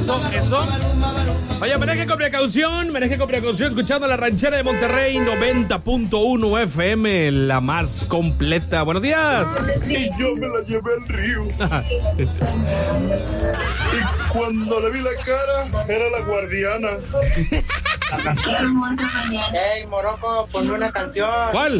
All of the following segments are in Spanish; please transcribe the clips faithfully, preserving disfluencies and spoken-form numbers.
Eso, eso. Oye, maneje con precaución, maneje con precaución, escuchando la ranchera de Monterrey, noventa punto uno F M, la más completa. Buenos días. Y yo me la llevé al río. Y cuando le vi la cara, era la guardiana. Hey, Morocco, ponme una canción. ¿Cuál?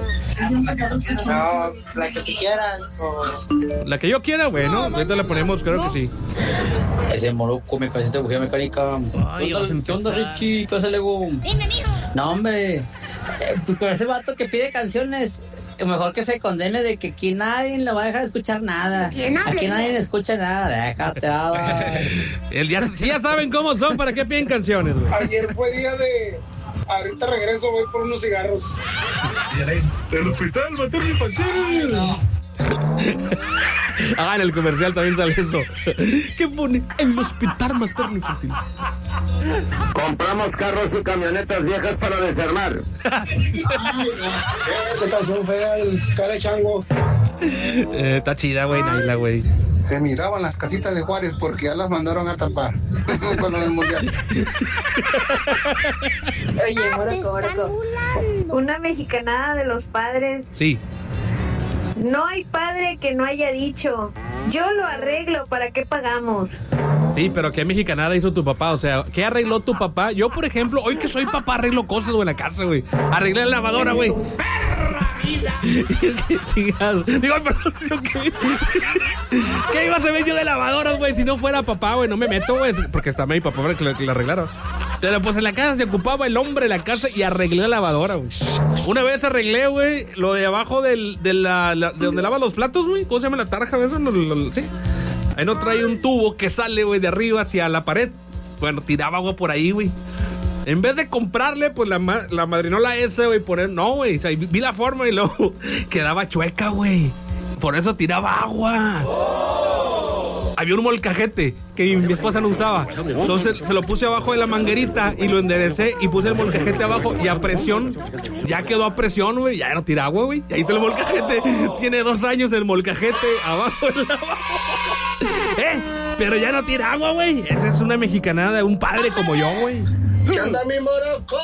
No, la que tú quieras. O... La que yo quiera, bueno, ahorita la ponemos, creo que sí. Ese Morocco, me parece mujer mecánica. Ay, ¿Qué onda, ¿qué onda, Richie? ¿Qué hace Lego? Dime, mijo. No, hombre. Eh, pues con ese vato que pide canciones, mejor que se condene de que aquí nadie le va a dejar escuchar nada. Aquí nadie le escucha nada. Déjate, El día, sí, ya saben cómo son, ¿para qué piden canciones, güey? Ayer fue día de... Ahorita regreso, voy por unos cigarros. El hospital materno infantil. Ah, en el comercial también sale eso. ¿Qué pone? El hospital materno infantil. Compramos carros y camionetas viejas para desarmar. Esa canción fea, el cara chango. Eh, está chida, güey, Naila, güey. Se miraban las casitas de Juárez porque ya las mandaron a tapar con lo del mundial. Oye, Morocco, Morocco. Una mexicanada de los padres. Sí. No hay padre que no haya dicho, yo lo arreglo, ¿para qué pagamos? Sí, pero ¿qué mexicanada hizo tu papá? O sea, ¿qué arregló tu papá? Yo, por ejemplo, hoy que soy papá, arreglo cosas, güey, en la casa, güey. Arreglé la lavadora, güey. ¡Perra vida! ¿Qué chingados? Digo, perdón, ¿qué? ¿Qué iba a saber yo de lavadoras, güey? Si no fuera papá, güey, no me meto, güey. Porque está mi papá para que la, que la arreglara. Pero pues en la casa se ocupaba el hombre de la casa y arreglé la lavadora, güey. Una vez arreglé, güey, lo de abajo del, de, la, la, de donde lavan los platos, güey. ¿Cómo se llama la tarja de eso? Lo, lo, lo, sí. Ahí no trae un tubo que sale, güey, de arriba hacia la pared. Bueno, tiraba agua por ahí, güey. En vez de comprarle, pues la, la madrinola esa, güey, poner... No, güey, o sea, vi la forma y luego quedaba chueca, güey. Por eso tiraba agua. Había un molcajete que mi esposa no usaba. Entonces se lo puse abajo de la manguerita y lo enderecé y puse el molcajete abajo y a presión, ya quedó a presión, güey. Ya no tira agua, güey. Y ahí está el molcajete. Tiene dos años el molcajete abajo del lavabo. ¡Eh! Pero ya no tira agua, güey. Esa es una mexicanada de un padre como yo, güey. ¿Qué onda, mi Morocco?